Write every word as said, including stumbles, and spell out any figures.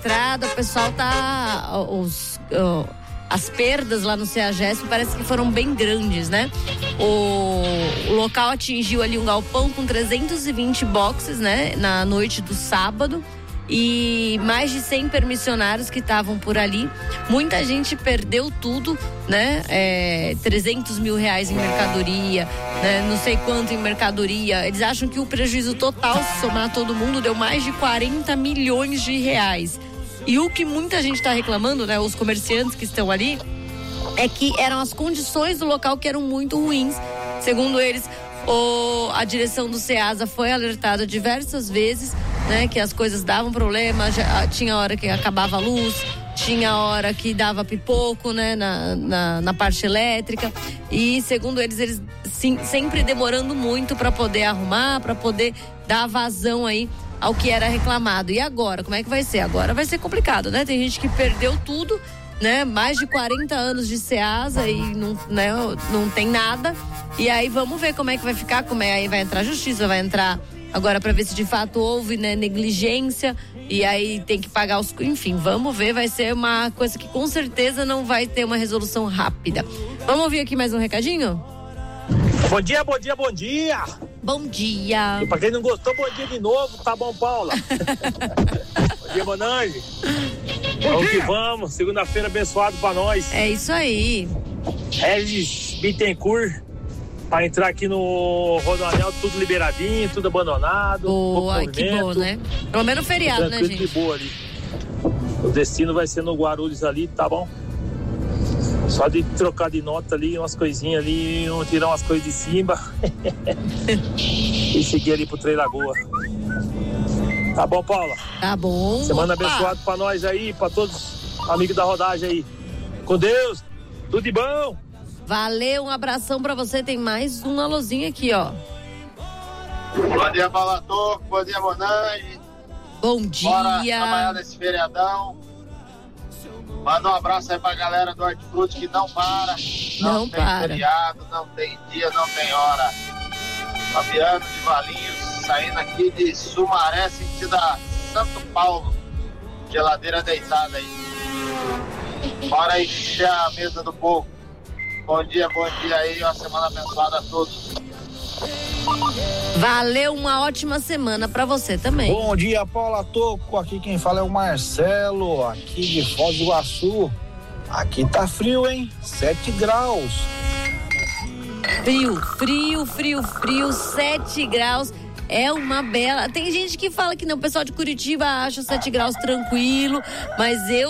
estrada, o pessoal tá... Os, uh, as perdas lá no CEAGESP parece que foram bem grandes, né? O, o local atingiu ali um galpão com trezentos e vinte boxes, né? Na noite do sábado. E mais de cem permissionários que estavam por ali. Muita gente perdeu tudo, né? É, trezentos mil reais em mercadoria, né? Não sei quanto em mercadoria. Eles acham que o prejuízo total, se somar todo mundo, deu mais de quarenta milhões de reais. E o que muita gente está reclamando, né? Os comerciantes que estão ali, é que eram as condições do local que eram muito ruins. Segundo eles, o, a direção do SEASA foi alertada diversas vezes, né, que as coisas davam problema, já, tinha hora que acabava a luz, tinha hora que dava pipoco, né, na, na, na parte elétrica, e segundo eles, eles sim, sempre demorando muito para poder arrumar, para poder dar vazão aí ao que era reclamado. E agora, como é que vai ser? Agora vai ser complicado, né? Tem gente que perdeu tudo, né? Mais de quarenta anos de SEASA e não, né, não tem nada. E aí vamos ver como é que vai ficar, como é, aí vai entrar a justiça, vai entrar agora para ver se de fato houve, né, negligência, e aí tem que pagar os... Enfim, vamos ver, vai ser uma coisa que com certeza não vai ter uma resolução rápida. Vamos ouvir aqui mais um recadinho? Bom dia, bom dia, bom dia! Bom dia! E pra quem não gostou, bom dia de novo, tá bom, Paula? Bom dia, Monange. Vamos que vamos, segunda-feira abençoado pra nós. É isso aí. Regis Bittencourt, pra entrar aqui no Rodoanel, tudo liberadinho, tudo abandonado. Boa, que bom, né? Pelo menos feriado, né, gente? De boa ali. O destino vai ser no Guarulhos ali, tá bom? Só de trocar de nota ali, umas coisinhas ali, tirar umas coisas de cima e seguir ali pro Três Lagoa. Tá bom, Paula? Tá bom. Semana Opa. abençoada pra nós aí, pra todos os amigos da rodagem aí. Com Deus, tudo de bom. Valeu, um abração pra você. Tem mais um alôzinho aqui, ó. Bom dia, Paula Toco. Bom dia, Monange. Bom dia. Bora trabalhar nesse feriadão. Manda um abraço aí pra galera do Hortifruti que não para. Não, não tem para. feriado, não tem dia, não tem hora. Fabiano de Valinhos, saindo aqui de Sumaré, sentido a Santo Paulo. Geladeira deitada aí. Bora encher a mesa do povo. Bom dia, bom dia aí. Uma semana abençoada a todos. Valeu, uma ótima semana pra você também. Bom dia, Paula Toco. Aqui quem fala é o Marcelo, aqui de Foz do Iguaçu. Aqui tá frio, hein? sete graus. Frio, frio, frio, frio, sete graus. É uma bela... Tem gente que fala que não, o pessoal de Curitiba acha sete graus tranquilo, mas eu